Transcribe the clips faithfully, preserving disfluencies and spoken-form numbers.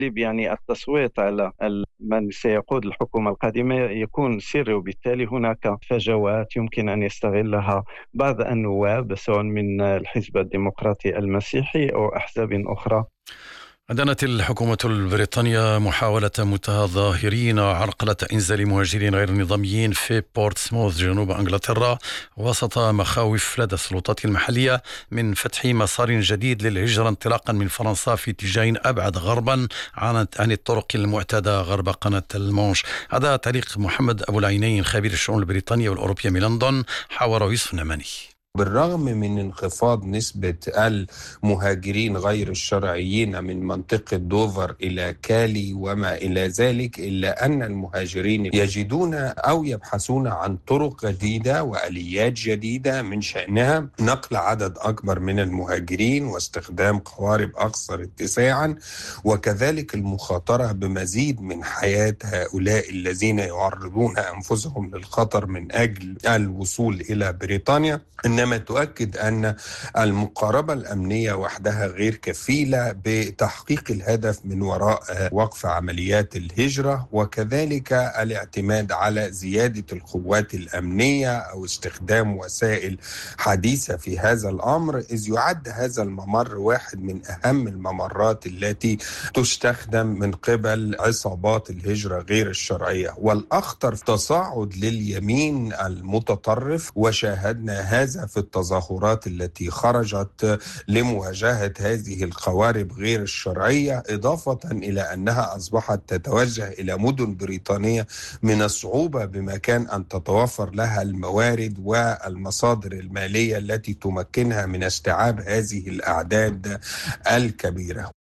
يعني التصويت على من سيقود الحكومة القادمة يكون سري، وبالتالي هناك فجوات يمكن أن يستغلها بعض النواب سواء من الحزب الديمقراطي المسيحي أو أحزاب أخرى. أدانت الحكومة البريطانية محاولة متظاهرين عرقلة إنزال مهاجرين غير نظاميين في بورتسموث جنوب إنجلترا وسط مخاوف لدى السلطات المحلية من فتح مسار جديد للهجرة انطلاقا من فرنسا في اتجاه أبعد غربا عن الطرق المعتادة غرب قناة المانش. هذا تعليق محمد أبو العينين خبير الشؤون البريطانية والأوروبية من لندن، حاور يوسف نماني. بالرغم من انخفاض نسبة المهاجرين غير الشرعيين من منطقة دوفر إلى كالي وما إلى ذلك، إلا أن المهاجرين يجدون أو يبحثون عن طرق جديدة وآليات جديدة من شأنها نقل عدد أكبر من المهاجرين واستخدام قوارب أكثر اتساعا، وكذلك المخاطرة بمزيد من حياة هؤلاء الذين يعرضون أنفسهم للخطر من أجل الوصول إلى بريطانيا. إنما تؤكد أن المقاربة الأمنية وحدها غير كفيلة بتحقيق الهدف من وراء وقف عمليات الهجرة، وكذلك الاعتماد على زيادة القوات الأمنية أو استخدام وسائل حديثة في هذا الأمر، إذ يعد هذا الممر واحد من أهم الممرات التي تستخدم من قبل عصابات الهجرة غير الشرعية. والأخطر تصاعد لليمين المتطرف، وشاهدنا هذا في التظاهرات التي خرجت لمواجهة هذه القوارب غير الشرعية، إضافة إلى أنها أصبحت تتوجه إلى مدن بريطانية من الصعوبة بمكان أن تتوفر لها الموارد والمصادر المالية التي تمكنها من استيعاب هذه الأعداد الكبيرة.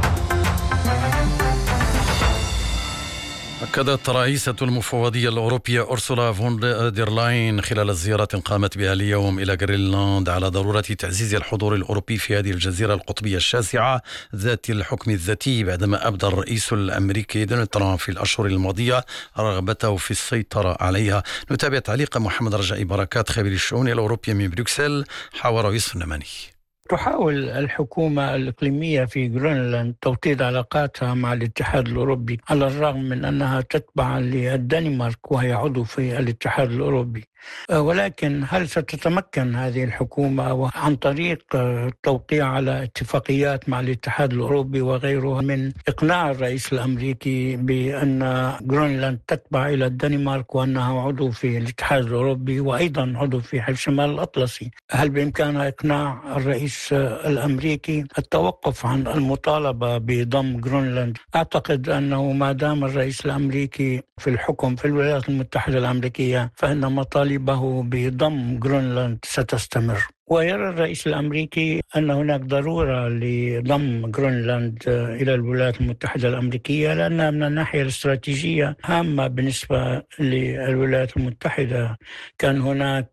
أكدت رئيسة المفوضية الأوروبية أورسولا فون دير لاين خلال زيارة قامت بها اليوم إلى غرينلاند على ضرورة تعزيز الحضور الأوروبي في هذه الجزيرة القطبية الشاسعة ذات الحكم الذاتي، بعدما أبدى الرئيس الأمريكي دونالد ترامب في الأشهر الماضية رغبته في السيطرة عليها. نتابع تعليق محمد رجائي بركات خبير الشؤون الأوروبية من بروكسل، حاور يوسف نماني. تحاول الحكومة الإقليمية في غرينلاند توطيد علاقاتها مع الاتحاد الأوروبي على الرغم من أنها تتبع للدنمارك وهي عضو في الاتحاد الأوروبي. ولكن هل ستتمكن هذه الحكومة عن طريق التوقيع على اتفاقيات مع الاتحاد الأوروبي وغيرها من إقناع الرئيس الأمريكي بأن غرينلاند تتبع إلى الدنمارك وأنها عضو في الاتحاد الأوروبي وأيضا عضو في حلف شمال الأطلسي؟ هل بإمكانها إقناع الرئيس الأمريكي التوقف عن المطالبة بضم غرينلاند؟ أعتقد أنه ما دام الرئيس الأمريكي في الحكم في الولايات المتحدة الأمريكية فإن مطالبه بضم غرينلاند ستستمر. ويرى الرئيس الأمريكي أن هناك ضرورة لضم غرينلاند إلى الولايات المتحدة الأمريكية لأنها من الناحية الاستراتيجية هامة بالنسبة للولايات المتحدة. كان هناك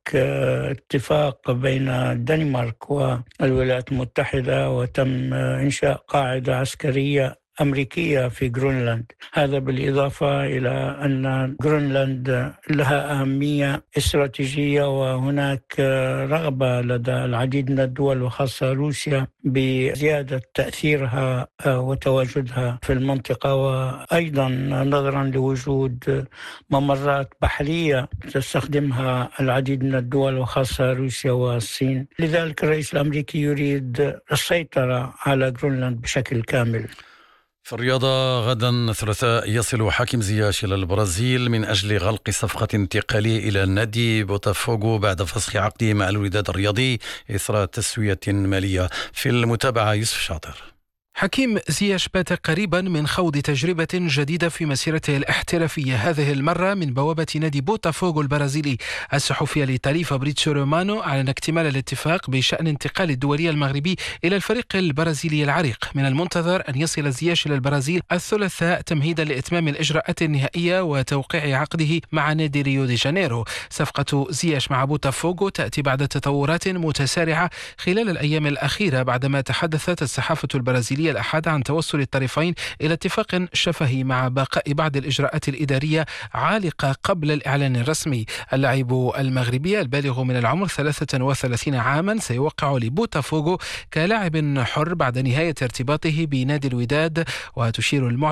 اتفاق بين الدنمارك والولايات المتحدة وتم إنشاء قاعدة عسكرية أمريكية في غرينلاند. هذا بالإضافة إلى أن غرينلاند لها أهمية استراتيجية وهناك رغبة لدى العديد من الدول وخاصة روسيا بزيادة تأثيرها وتواجدها في المنطقة، وأيضا نظرا لوجود ممرات بحرية تستخدمها العديد من الدول وخاصة روسيا والصين. لذلك الرئيس الأمريكي يريد السيطرة على غرينلاند بشكل كامل. في الرياضة، غدا الثلاثاء يصل حكيم زياش إلى البرازيل من أجل غلق صفقة انتقالية إلى نادي بوتافوغو بعد فسخ عقده مع الوداد الرياضي إثر تسوية مالية. في المتابعة يوسف شاطر. حكيم زياش بات قريبا من خوض تجربة جديدة في مسيرته الاحترافية، هذه المرة من بوابة نادي بوتافوغو البرازيلي. الصحفي الإيطالي فابريتسيو رومانو أعلن اكتمال الاتفاق بشأن انتقال الدولي المغربي إلى الفريق البرازيلي العريق. من المنتظر أن يصل زياش إلى البرازيل الثلاثاء تمهيدا لإتمام الإجراءات النهائية وتوقيع عقده مع نادي ريو دي جانيرو. صفقة زياش مع بوتافوغو تأتي بعد تطورات متسارعة خلال الأيام الأخيرة بعدما تحدثت الصحافة البرازيلية الدولية الأحد عن توصل الطرفين إلى اتفاق شفهي مع بقاء بعض الإجراءات الإدارية عالقة قبل الإعلان الرسمي. اللاعب المغربي البالغ من العمر ثلاثة وثلاثين عاما سيوقع لبوتافوغو كلاعب حر بعد نهاية ارتباطه بنادي الوداد، وتشير